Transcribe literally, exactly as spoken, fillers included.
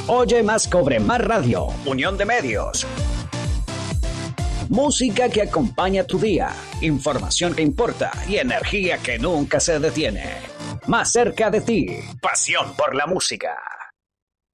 Oye Más, Cobre Más Radio, unión de medios. Música que acompaña tu día, información que importa y energía que nunca se detiene. Más cerca de ti, pasión por la música.